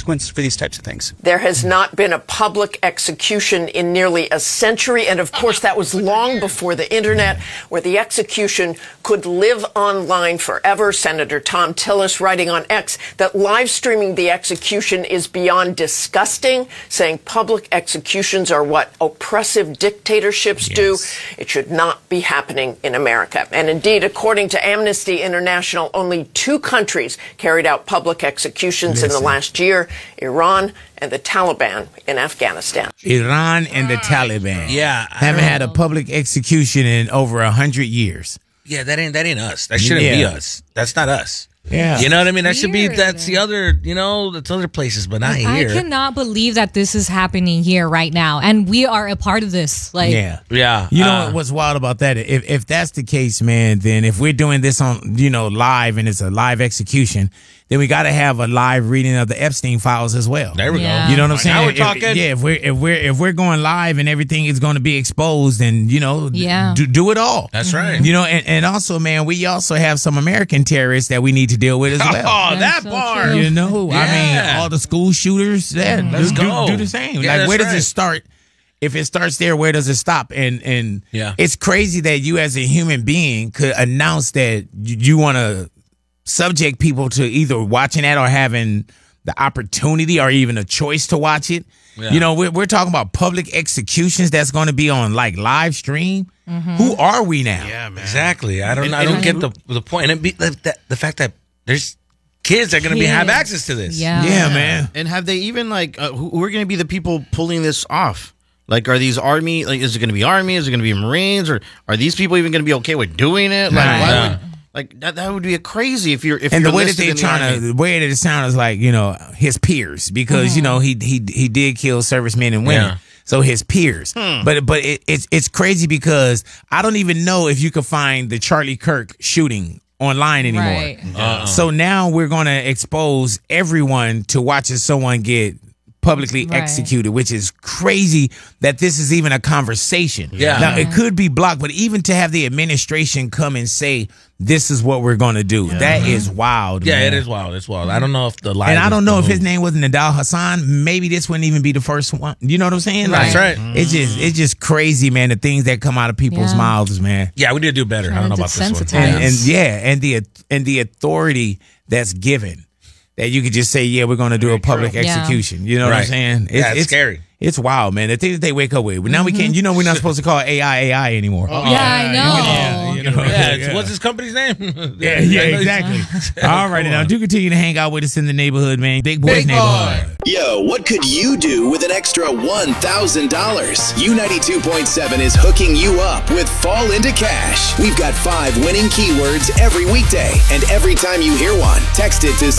consequences for these types of things. There has not been a public execution in nearly a century. And of course, that was long before the internet, where the execution could live online forever. Senator Thom Tillis writing on X that live streaming the execution is beyond disgusting, saying public executions are what oppressive dictatorships do. It should not be happening in America. And indeed, according to Amnesty International, only 2 countries carried out public executions in the last year, Iran and the Taliban in Afghanistan. Iran and the Taliban. Yeah. Haven't had a public execution in over 100 years. Yeah, that ain't us. That shouldn't be us. That's not us. Yeah. You know what I mean? That should be, that's the other, that's other places, but not here. I cannot believe that this is happening here right now. And we are a part of this. Yeah. You know what's wild about that? If that's the case, man, then if we're doing this on, live and it's a live execution, then we got to have a live reading of the Epstein files as well. There we go. You know what I'm saying? Now we're talking. If we're going live and everything is going to be exposed, then do it all. That's right. And also, man, we also have some American terrorists that we need to deal with as well. Oh, that part. I mean, all the school shooters. Let's go. Do the same. Yeah, like, where does it start? If it starts there, where does it stop? And it's crazy that you, as a human being, could announce that you want to subject people to either watching that or having the opportunity or even a choice to watch it. Yeah. We're talking about public executions that's going to be on like live stream. Mm-hmm. Who are we now? Yeah, man. Exactly. I don't get the point. And the fact that there's kids that are going to have access to this. Yeah, man. And have they even who are going to be the people pulling this off? Like, are these Army? Like, is it going to be Army? Is it going to be Marines? Or are these people even going to be okay with doing it? Like, why would? Like that would be crazy if you're. The way that they're trying to, the way that it sounds is like his peers, because he did kill servicemen and women, so his peers. But it's crazy because I don't even know if you could find the Charlie Kirk shooting online anymore. Right. So now we're going to expose everyone to watching someone get publicly executed, which is crazy that this is even a conversation. Yeah. Now, it could be blocked, but even to have the administration come and say, this is what we're going to do. Yeah. That is wild. Yeah, man. it is wild. It's wild. I don't know if the live. And I don't know if his name wasn't Nidal Hassan. Maybe this wouldn't even be the first one. You know what I'm saying? That's right. It's just crazy, man. The things that come out of people's mouths, man. Yeah, we need to do better. I don't know about this one. And the authority that's given. That you could just say, we're going to do a public execution. You know what I'm saying? It's scary. It's wild, man. The things that they wake up with. But now we can't, we're not supposed to call AI anymore. I know. What's his company's name? Exactly. All right, now do continue to hang out with us in the neighborhood, man. Big Boys Neighborhood. Yo, what could you do with an extra $1,000? U92.7 is hooking you up with Fall Into Cash. We've got 5 winning keywords every weekday. And every time you hear one, text it to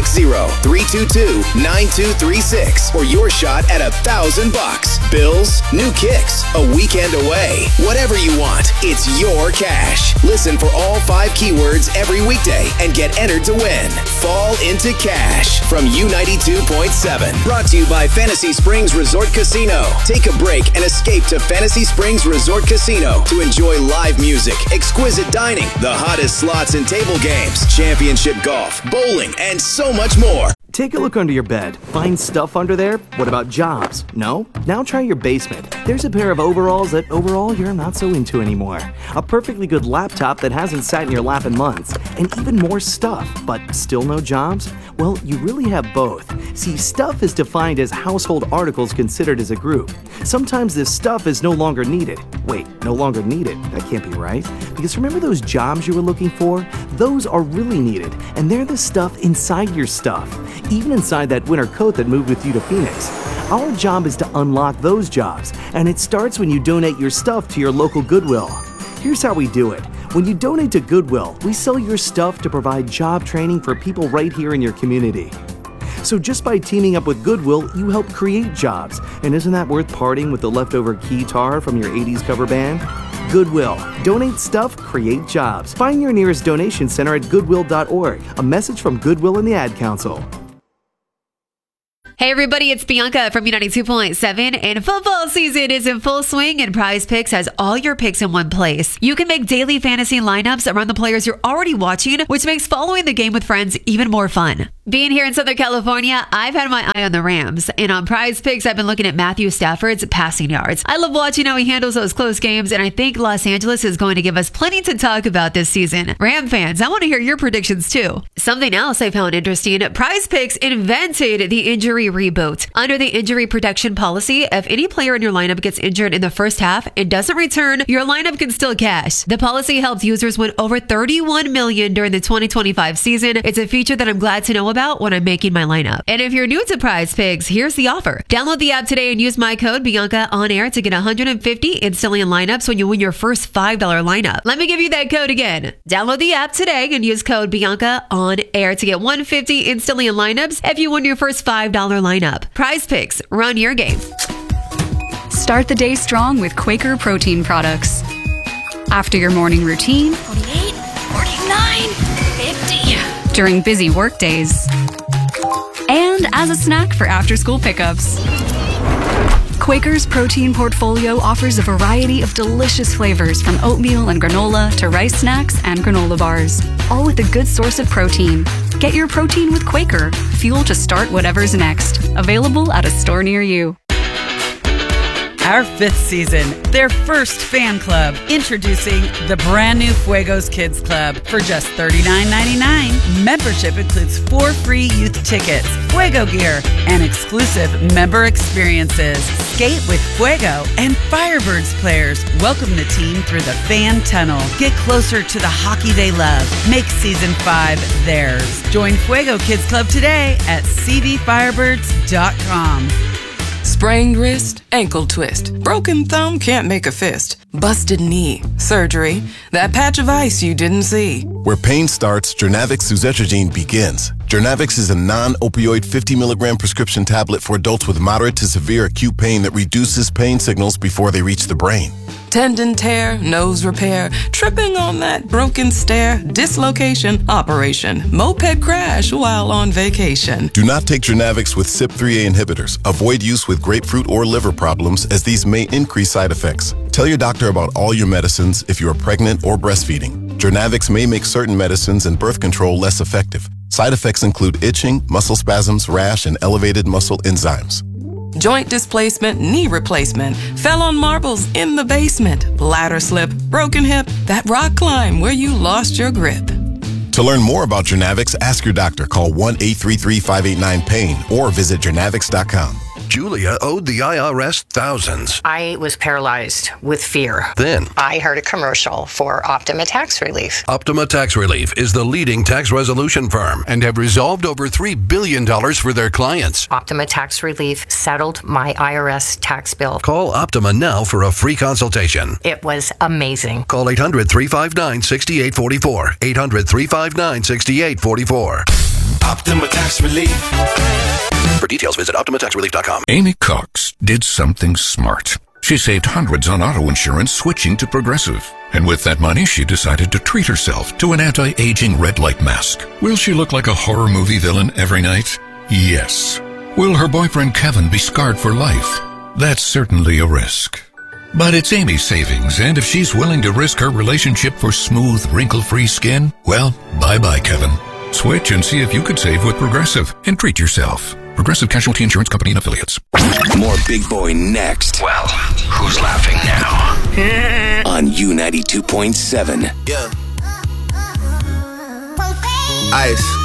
760-322-9236 for your shot at $1,000. Bills, new kicks, a weekend away. Whatever you want, it's your cash. Listen for all 5 keywords every weekday and get entered to win. Fall Into Cash from U92.7. Brought to you by Fantasy Springs Resort Casino. Take a break and escape to Fantasy Springs Resort Casino to enjoy live music, exquisite dining, the hottest slots and table games, championship golf, bowling, and so much more. Take a look under your bed. Find stuff under there? What about jobs? No? Now try your basement. There's a pair of overalls that overall you're not so into anymore. A perfectly good laptop that hasn't sat in your lap in months. And even more stuff, but still no jobs? Well, you really have both. See, stuff is defined as household articles considered as a group. Sometimes this stuff is no longer needed. Wait, no longer needed? That can't be right. Because remember those jobs you were looking for? Those are really needed, and they're the stuff inside your stuff. Even inside that winter coat that moved with you to Phoenix. Our job is to unlock those jobs, and it starts when you donate your stuff to your local Goodwill. Here's how we do it. When you donate to Goodwill, we sell your stuff to provide job training for people right here in your community. So just by teaming up with Goodwill, you help create jobs. And isn't that worth parting with the leftover keytar from your 80s cover band? Goodwill. Donate stuff, create jobs. Find your nearest donation center at goodwill.org. A message from Goodwill and the Ad Council. Hey everybody, it's Bianca from U92.7, and football season is in full swing, and Prize Picks has all your picks in one place. You can make daily fantasy lineups around the players you're already watching, which makes following the game with friends even more fun. Being here in Southern California, I've had my eye on the Rams. And on Prize Picks, I've been looking at Matthew Stafford's passing yards. I love watching how he handles those close games, and I think Los Angeles is going to give us plenty to talk about this season. Ram fans, I want to hear your predictions too. Something else I found interesting, Prize Picks invented the injury reboot. Under the injury protection policy, if any player in your lineup gets injured in the first half and doesn't return, your lineup can still cash. The policy helped users win over $31 million during the 2025 season. It's a feature that I'm glad to know about when I'm making my lineup. And if you're new to Prize Picks, here's the offer. Download the app today and use my code Bianca on air to get 150 instantly in lineups when you win your first $5 lineup. Let me give you that code again. Download the app today and use code Bianca on air to get 150 instantly in lineups if you win your first $5 lineup. Prize Picks, run your game. Start the day strong with Quaker protein products. After your morning routine, 48, 49, 50. During busy work days, and as a snack for after-school pickups. Quaker's protein portfolio offers a variety of delicious flavors from oatmeal and granola to rice snacks and granola bars, all with a good source of protein. Get your protein with Quaker, fuel to start whatever's next. Available at a store near you. Our 5th season, their first fan club, introducing the brand new Fuegos Kids Club for just $39.99. Membership includes 4 free youth tickets, Fuego gear, and exclusive member experiences. Skate with Fuego and Firebirds players. Welcome the team through the fan tunnel. Get closer to the hockey they love. Make season 5 theirs. Join Fuego Kids Club today at cvfirebirds.com. Sprained wrist, ankle twist. Broken thumb, can't make a fist. Busted knee, surgery. That patch of ice you didn't see. Where pain starts, Jernavix suzetrigine begins. Jernavix is a non-opioid 50 milligram prescription tablet for adults with moderate to severe acute pain that reduces pain signals before they reach the brain. Tendon tear, nose repair, tripping on that broken stair, dislocation, operation, moped crash while on vacation. Do not take Jernavix with CYP3A inhibitors. Avoid use with grapefruit or liver problems, as these may increase side effects. Tell your doctor about all your medicines if you are pregnant or breastfeeding. Jernavix may make certain medicines and birth control less effective. Side effects include itching, muscle spasms, rash, and elevated muscle enzymes. Joint displacement, knee replacement, fell on marbles in the basement, ladder slip, broken hip, that rock climb where you lost your grip. To learn more about Jernavix, ask your doctor. Call 1-833-589-PAIN or visit jernavix.com. Julia owed the IRS thousands. I was paralyzed with fear. Then I heard a commercial for Optima Tax Relief. Optima Tax Relief is the leading tax resolution firm and have resolved over $3 billion for their clients. Optima Tax Relief settled my IRS tax bill. Call Optima now for a free consultation. It was amazing. Call 800-359-6844. 800-359-6844. Optima Tax Relief. For details, visit OptimaTaxRelief.com. Amy Cox did something smart. She saved hundreds on auto insurance switching to Progressive. And with that money, she decided to treat herself to an anti-aging red light mask. Will she look like a horror movie villain every night? Yes. Will her boyfriend Kevin be scarred for life? That's certainly a risk. But it's Amy's savings, and if she's willing to risk her relationship for smooth, wrinkle-free skin, well, bye-bye, Kevin. Switch and see if you could save with Progressive and treat yourself. Progressive Casualty Insurance Company and Affiliates. More Big Boy next. Well, who's laughing now? On U92.7. Yeah. Ice.